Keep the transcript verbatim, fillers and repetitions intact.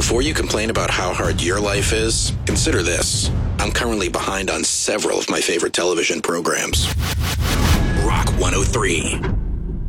Before you complain about how hard your life is, consider this. I'm currently behind on several of my favorite television programs. Rock one oh three.